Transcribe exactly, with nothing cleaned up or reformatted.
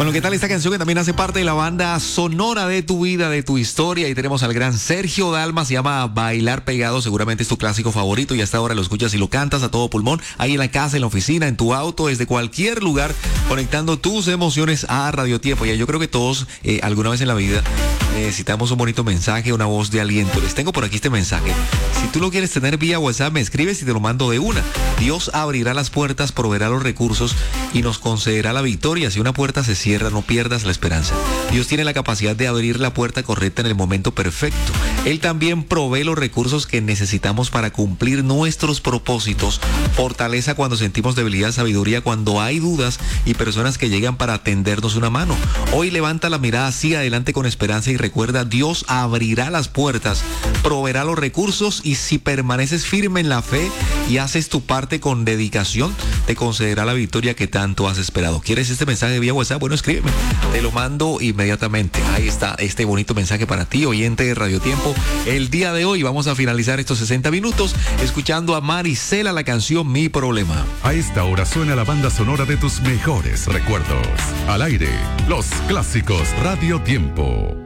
Bueno, ¿qué tal esta canción que también hace parte de la banda sonora de tu vida, de tu historia? Y tenemos al gran Sergio Dalma, se llama Bailar Pegado, seguramente es tu clásico favorito y hasta ahora lo escuchas y lo cantas a todo pulmón, ahí en la casa, en la oficina, en tu auto, desde cualquier lugar, conectando tus emociones a Radio Tiempo. Y yo creo que todos, eh, alguna vez en la vida, necesitamos un bonito mensaje, una voz de aliento. Les tengo por aquí este mensaje. Si tú lo quieres tener vía WhatsApp, me escribes y te lo mando de una. Dios abrirá las puertas, proveerá los recursos y nos concederá la victoria. Si una puerta se cierra, no pierdas la esperanza. Dios tiene la capacidad de abrir la puerta correcta en el momento perfecto. Él también provee los recursos que necesitamos para cumplir nuestros propósitos. Fortaleza cuando sentimos debilidad, sabiduría cuando hay dudas y personas que llegan para tendernos una mano. Hoy levanta la mirada hacia adelante con esperanza y recuerda, Dios abrirá las puertas, proveerá los recursos y si permaneces firme en la fe y haces tu parte con dedicación, te concederá la victoria que tanto has esperado. ¿Quieres este mensaje vía WhatsApp? Bueno, escríbeme. Te lo mando inmediatamente. Ahí está este bonito mensaje para ti, oyente de Radio Tiempo. El día de hoy vamos a finalizar estos sesenta minutos escuchando a Marisela la canción Mi Problema. A esta hora suena la banda sonora de tus mejores recuerdos. Al aire, los clásicos Radio Tiempo.